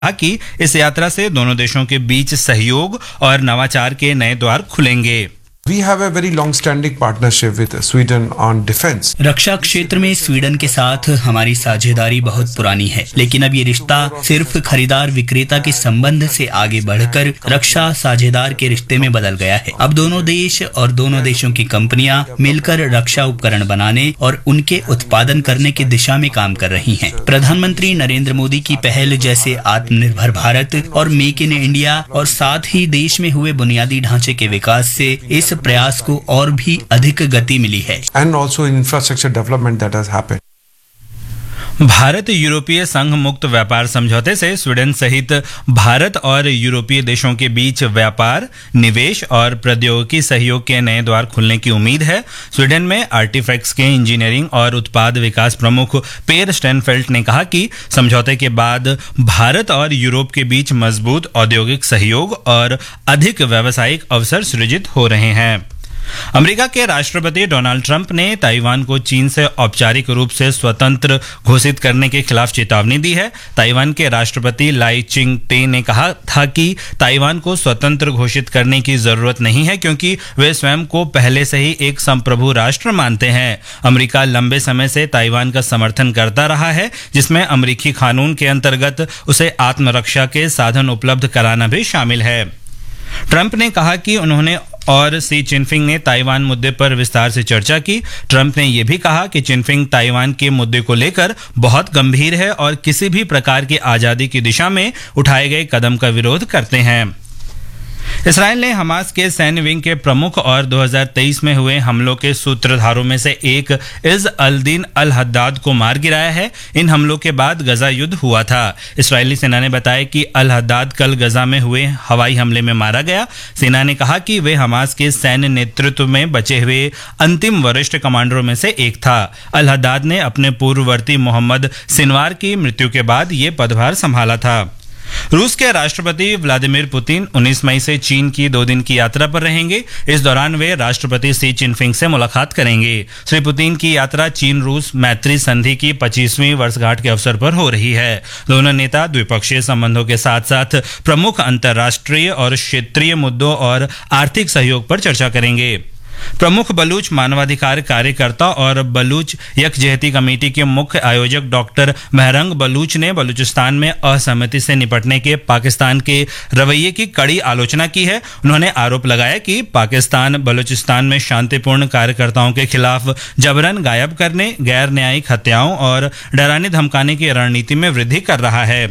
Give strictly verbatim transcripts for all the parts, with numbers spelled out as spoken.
कि इस यात्रा से दोनों देशों के बीच सहयोग और नवाचार के नए द्वार खुलेंगे। We have a very long-standing partnership with Sweden on defense. रक्षा क्षेत्र में स्वीडन के साथ हमारी साझेदारी बहुत पुरानी है, लेकिन अब ये रिश्ता सिर्फ खरीदार विक्रेता के संबंध से आगे बढ़कर रक्षा साझेदार के रिश्ते में बदल गया है। अब दोनों देश और दोनों देशों की कंपनियां मिलकर रक्षा उपकरण बनाने और उनके उत्पादन करने की दिशा में काम कर रही हैं। प्रधानमंत्री नरेंद्र मोदी की पहल जैसे आत्मनिर्भर भारत और मेक इन इंडिया और साथ ही देश में हुए बुनियादी ढांचे के विकास से इस प्रयास को और भी अधिक गति मिली है। And also in infrastructure development that has happened. Bharat यूरोपीय संघ मुक्त व्यापार समझौते से स्वीडन सहित भारत और यूरोपीय देशों के बीच व्यापार, निवेश और प्रौद्योगिकी सहयोग के नए द्वार खुलने की उम्मीद है। स्वीडन में आर्टिफैक्ट्स के इंजीनियरिंग और उत्पाद विकास प्रमुख पेर स्टेनफेल्ट ने कहा कि समझौते के बाद भारत और यूरोप के बीच मजबूत औद्योगिक सहयोग और अधिक व्यावसायिक अवसर सृजित हो रहे हैं। अमेरिका के राष्ट्रपति डोनाल्ड ट्रंप ने ताइवान को चीन से औपचारिक रूप से स्वतंत्र घोषित करने के खिलाफ चेतावनी दी है। ताइवान के राष्ट्रपति लाई चिंग ते ने कहा था कि ताइवान को स्वतंत्र घोषित करने की जरूरत नहीं है क्योंकि वे स्वयं को पहले से ही एक संप्रभु राष्ट्र मानते हैं। अमेरिका लंबे समय से ताइवान का समर्थन करता रहा है, जिसमें अमेरिकी कानून के अंतर्गत उसे आत्मरक्षा के साधन उपलब्ध कराना भी शामिल है। ट्रंप ने कहा कि उन्होंने और सी चिनफिंग ने ताइवान मुद्दे पर विस्तार से चर्चा की। ट्रंप ने यह भी कहा कि चिनफिंग ताइवान के मुद्दे को लेकर बहुत गंभीर है और किसी भी प्रकार की आजादी की दिशा में उठाए गए कदम का विरोध करते हैं। इसराइल ने हमास के सैन्य विंग के प्रमुख और दो हज़ार तेईस में हुए हमलों के सूत्रधारों में से एक इज़ अल-दीन अल-हद्दाद को मार गिराया है। इन हमलों के बाद गजा युद्ध हुआ था। इस्राएली सेना ने बताया कि अल-हद्दाद कल गजा में हुए हवाई हमले में मारा गया। सेना ने कहा कि वे हमास के सैन्य नेतृत्व में बचे हुए अंतिम वरिष्ठ कमांडरों में से एक था। अल-हद्दाद ने अपने पूर्ववर्ती मोहम्मद सिनवार की मृत्यु के बाद ये पदभार संभाला था। रूस के राष्ट्रपति व्लादिमीर पुतिन उन्नीस मई से चीन की दो दिन की यात्रा पर रहेंगे। इस दौरान वे राष्ट्रपति सी चिनफिंग से मुलाकात करेंगे। श्री पुतिन की यात्रा चीन रूस मैत्री संधि की पच्चीसवीं वर्षगांठ के अवसर पर हो रही है। दोनों नेता द्विपक्षीय संबंधों के साथ साथ प्रमुख अंतर्राष्ट्रीय और क्षेत्रीय मुद्दों और आर्थिक सहयोग पर चर्चा करेंगे। प्रमुख बलूच मानवाधिकार कार्यकर्ता और बलूच यकजहती कमेटी के मुख्य आयोजक डॉक्टर महरंग बलूच ने बलूचिस्तान में असहमति से निपटने के पाकिस्तान के रवैये की कड़ी आलोचना की है। उन्होंने आरोप लगाया कि पाकिस्तान बलूचिस्तान में शांतिपूर्ण कार्यकर्ताओं के खिलाफ जबरन गायब करने, गैर न्यायिक हत्याओं और डराने धमकाने की रणनीति में वृद्धि कर रहा है।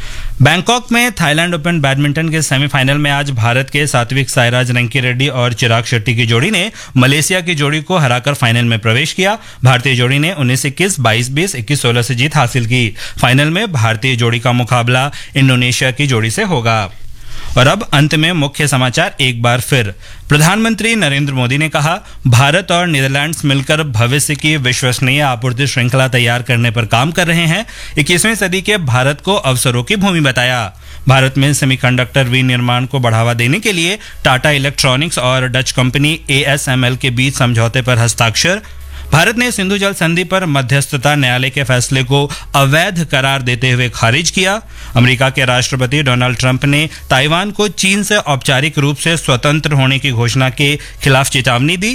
बैंकॉक में थाईलैंड ओपन बैडमिंटन के सेमीफाइनल में आज भारत के सात्विक साईराज रंकीरेड्डी और चिराग शेट्टी की जोड़ी ने मलेशिया की जोड़ी को हराकर फाइनल में प्रवेश किया। भारतीय जोड़ी ने उन्नीस इक्कीस, बाईस बीस, इक्कीस सोलह से जीत हासिल की। फाइनल में भारतीय जोड़ी का मुकाबला इंडोनेशिया की जोड़ी से होगा। और अब अंत में मुख्य समाचार एक बार फिर। प्रधानमंत्री नरेंद्र मोदी ने कहा, भारत और नीदरलैंड्स मिलकर भविष्य की विश्वसनीय आपूर्ति श्रृंखला तैयार करने पर काम कर रहे हैं। इक्कीसवीं सदी के भारत को अवसरों की भूमि बताया। भारत में सेमीकंडक्टर विनिर्माण को बढ़ावा देने के लिए टाटा इलेक्ट्रॉनिक्स और Dutch company A S M L के बीच समझौते पर हस्ताक्षर। भारत ने सिंधु जल संधि पर मध्यस्थता न्यायालय के फैसले को अवैध करार देते हुए खारिज किया। अमेरिका के राष्ट्रपति डोनाल्ड ट्रंप ने ताइवान को चीन से औपचारिक रूप से स्वतंत्र होने की घोषणा के खिलाफ चेतावनी दी।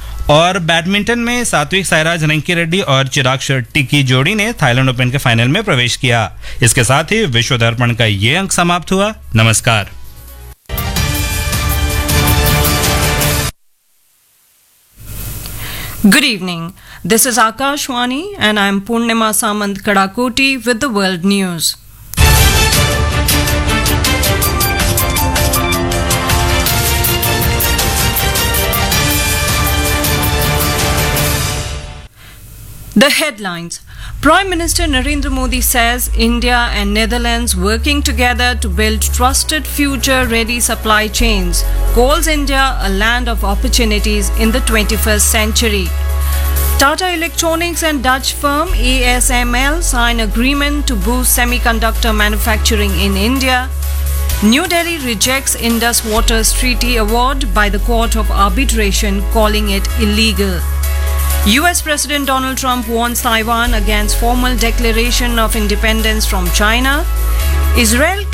और बैडमिंटन में सात्विक साईराज रंकीरेड्डी और चिराग शेट्टी की जोड़ी ने थाईलैंड ओपन के फाइनल में प्रवेश किया। इसके साथ ही विश्व दर्पण का ये अंक समाप्त हुआ। नमस्कार। Good evening. This is Akashwani and I am Purnima Samant Kadakoti with the world news. The headlines. Prime Minister Narendra Modi says India and Netherlands working together to build trusted future-ready supply chains, calls India a land of opportunities in the twenty-first century. Tata Electronics and Dutch firm A S M L sign agreement to boost semiconductor manufacturing in India. New Delhi rejects Indus Waters Treaty Award by the Court of Arbitration, calling it illegal. U S President Donald Trump warns Taiwan against formal declaration of independence from China. Israel